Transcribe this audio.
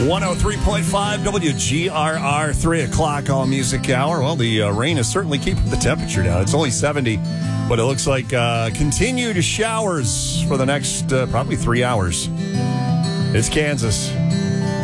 103.5 WGRR, 3 o'clock All Music Hour. Well, the rain is certainly keeping the temperature down. It's only 70, but it looks like continued showers for the next probably 3 hours. It's Kansas.